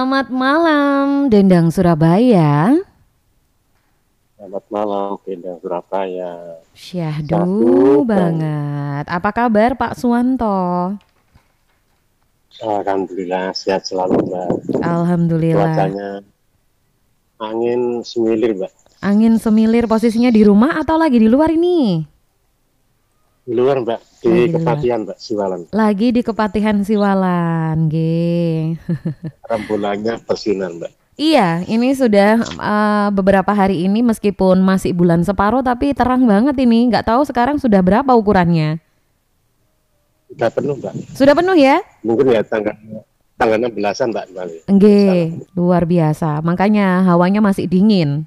Selamat malam, Dendang Surabaya. Selamat malam, Bintang Surabaya. Syahdu Satu dan banget. Apa kabar Pak Suwanto? alhamdulillah sehat selalu, Mbak. Alhamdulillah. Cuacanya angin semilir, Mbak. Angin semilir, posisinya di rumah atau lagi di luar ini? Di luar, Mbak. Di Lagi di luar. Kepatihan, Mbak, Siwalan. Lagi di Kepatihan Siwalan, G. Rembulannya bersinar, Mbak. Iya, ini sudah beberapa hari ini meskipun masih bulan separuh tapi terang banget ini. Nggak tahu sekarang sudah berapa ukurannya. Sudah penuh, Mbak. Sudah penuh ya? Mungkin ya tanggal 16-an, Mbak. Bali. Nggih, luar biasa. Makanya hawanya masih dingin.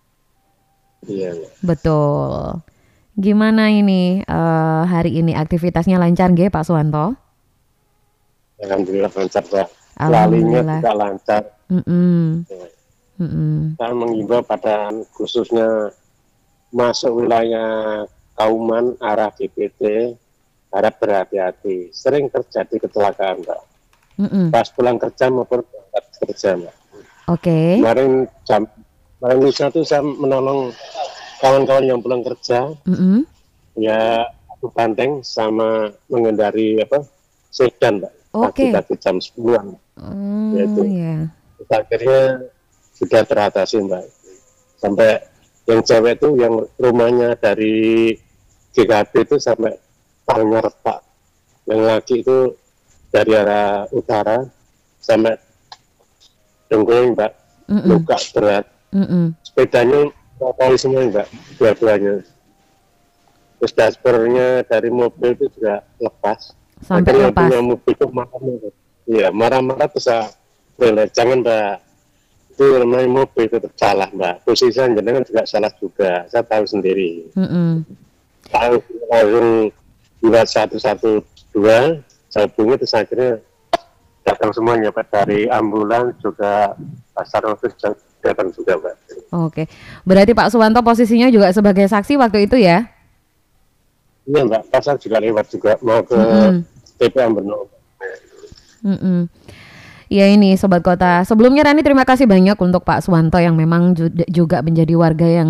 Iya, Mbak. Betul. Gimana ini hari ini aktivitasnya lancar nggih Pak Suwanto? Alhamdulillah lancar, Mbak. Lalinya Alhamdulillah. juga lancar. Mm-mm. Ya. Mm-mm. Saya mengimbau pada khususnya masuk wilayah Kauman arah GPT harap berhati-hati. Sering terjadi kecelakaan, Mbak. Mm-mm. Pas pulang kerja maupun berangkat kerja, Mbak. Oke. Kemarin lusa tuh saya menolong kawan-kawan yang pulang kerja, Mm-mm. ya aku banteng sama mengendari sedan, Mbak. Oke. Pagi-pagi jam 10-an, yaitu Ya. akhirnya sudah teratasi, Mbak. Sampai yang cewek itu yang rumahnya dari GKB itu sampai palnya retak. Yang laki itu dari arah utara sampai dengkul, Mbak, Mm-mm. luka berat. Mm-mm. Sepedanya polisinya, Mbak, dua-duanya. Terus dashboardnya dari mobil itu juga lepas. Sampai Akhirnya yang lepas. punya mobil itu marah-marah. Iya, marah-marah terus saya jangan, Mbak. Itu namanya mobil tetap salah, Mbak. Posisi jenengan juga salah juga. Saya tahu sendiri. Mm-mm. Tahu langsung buat 112 saya hubungi terus akhirnya datang semuanya, Pak, dari ambulans juga pasar office datang juga, Pak. Oke. Berarti Pak Suwanto posisinya juga sebagai saksi waktu itu ya? Iya, Mbak, pasar juga lewat juga mau ke Mm-mm. TPA Beno. Mm-mm. Ya ini Sobat Kota. Sebelumnya Rani terima kasih banyak untuk Pak Suwanto yang memang juga menjadi warga yang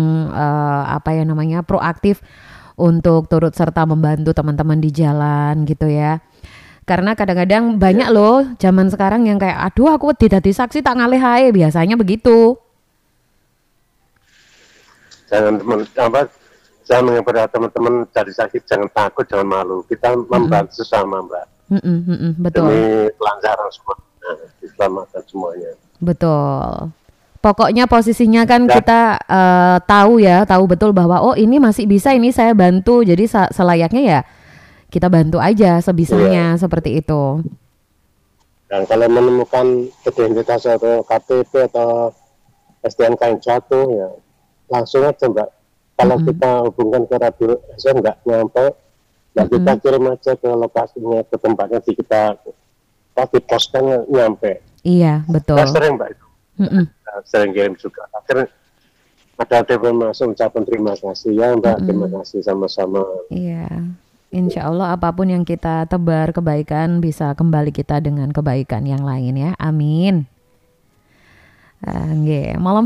proaktif untuk turut serta membantu teman-teman di jalan gitu ya. Karena kadang-kadang banyak Ya, loh zaman sekarang yang kayak aduh aku tidak saksi tak ngalih hae biasanya begitu. jangan saya mengimbau teman-teman dari sakit jangan takut, jangan malu. Kita Mm-mm. membantu sesama, Mbak. Mm-mm, mm-mm, betul. Demi kelancaran semua, diselamatkan semuanya. Betul. Pokoknya posisinya kan Ya, kita tahu betul bahwa oh ini masih bisa ini saya bantu. Jadi selayaknya ya kita bantu aja iya. sebisanya seperti itu. Dan kalau menemukan identitas atau KTP atau STNK yang jatuh, ya langsung aja, Mbak. Kalau Mm-mm, kita hubungkan ke radio, saya nggak nyampe, nah kita mm-mm. kirim aja ke lokasinya, ke tempatnya di kita, tapi posnya nyampe. Iya Saya betul. sering, Mbak, itu. Mm-mm, Saya sering kirim juga. Akhirnya ada telepon masuk, ucapan terima kasih. Ya, Mbak, terima mm-mm. kasih sama-sama. Iya. Insya Allah apapun yang kita tebar kebaikan bisa kembali kita dengan kebaikan yang lain ya. Amin. Nggih. Malam